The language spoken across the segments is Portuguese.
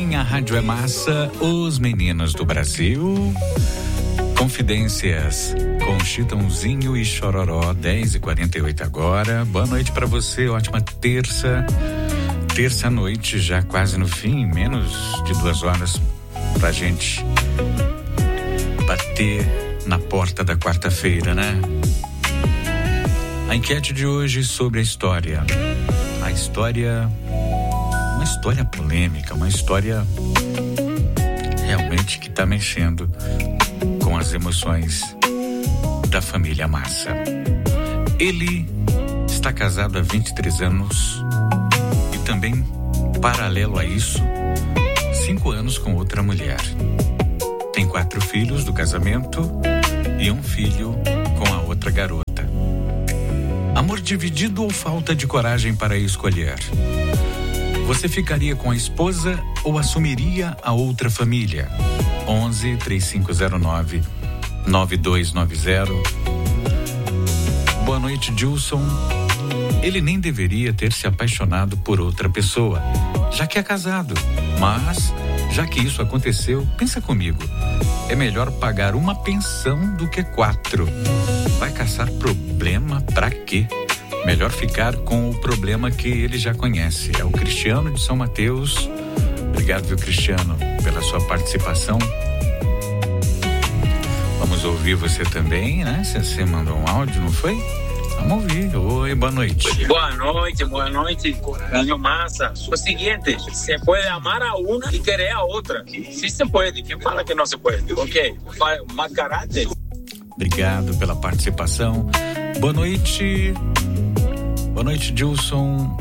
sim, a Rádio é Massa, os meninos do Brasil. Confidências com Chitãozinho e Chororó, 10h48 agora. Boa noite pra você, ótima terça-noite, já quase no fim, menos de 2 horas pra gente bater na porta da quarta-feira, né? A enquete de hoje sobre a história. Uma história polêmica, uma história realmente que está mexendo com as emoções da família Massa. Ele está casado há 23 anos e também, paralelo a isso, 5 anos com outra mulher. Tem 4 filhos do casamento e 1 filho com a outra garota. Amor dividido ou falta de coragem para escolher? Você ficaria com a esposa ou assumiria a outra família? 11-3509-9290. Boa noite, Gilson. Ele nem deveria ter se apaixonado por outra pessoa, já que é casado. Mas, já que isso aconteceu, pensa comigo. É melhor pagar uma pensão do que 4. Vai caçar problema pra quê? Melhor ficar com o problema que ele já conhece. É o Cristiano de São Mateus. Obrigado, viu, Cristiano, pela sua participação. Vamos ouvir você também, né? Você mandou um áudio, não foi? Vamos ouvir. Oi, boa noite. Boa noite, Rádio Massa. O seguinte, se pode amar a uma e querer a outra. Se se pode, quem fala que não se pode? Ok, má caráter. Obrigado pela participação. Boa noite, Gilson.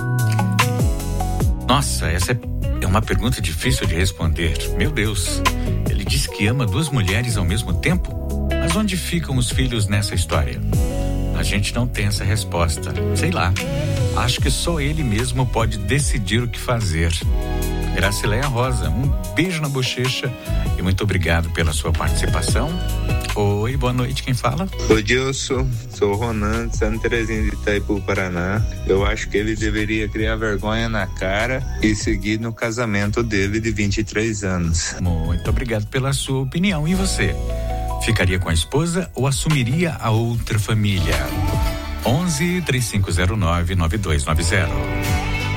Nossa, essa é uma pergunta difícil de responder. Meu Deus, ele diz que ama 2 mulheres ao mesmo tempo? Mas onde ficam os filhos nessa história? A gente não tem essa resposta. Sei lá, acho que só ele mesmo pode decidir o que fazer. Gracileia Rosa, um beijo na bochecha e muito obrigado pela sua participação. Oi, boa noite, quem fala? Oi, Gilson, sou o Ronan de Santa Terezinha de Itaipu, Paraná. Eu acho que ele deveria criar vergonha na cara e seguir no casamento dele de 23 anos. Muito obrigado pela sua opinião. E você? Ficaria com a esposa ou assumiria a outra família? 11-3509-9290.